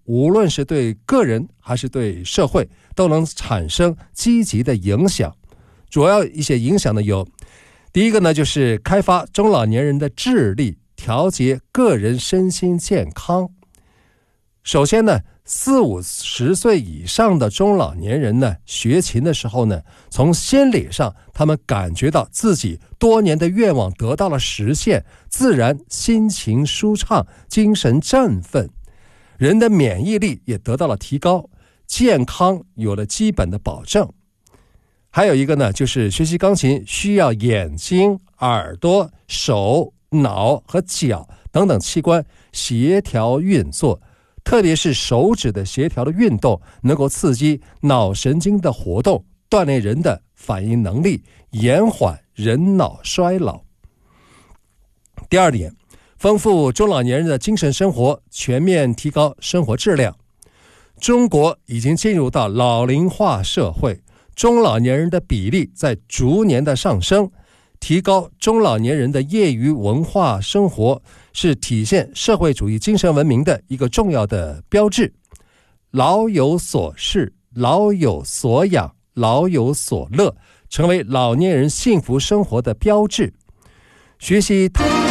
无论是对个人还是对社会，都能产生积极的影响。主要一些影响呢有，第一个呢就是开发中老年人的智力，调节个人身心健康。首先呢，40-50岁以上的中老年人呢，学琴的时候呢，从心理上他们感觉到自己多年的愿望得到了实现，自然心情舒畅，精神振奋，人的免疫力也得到了提高，健康有了基本的保证。还有一个呢，就是学习钢琴需要眼睛、耳朵、手、脑和脚等等器官协调运作，特别是手指的协调的运动，能够刺激脑神经的活动，锻炼人的反应能力，延缓人脑衰老。第二点，丰富中老年人的精神生活，全面提高生活质量。中国已经进入到老龄化社会，中老年人的比例在逐年的上升，提高中老年人的业余文化生活是体现社会主义精神文明的一个重要的标志。老有所事，老有所养，老有所乐，成为老年人幸福生活的标志。学习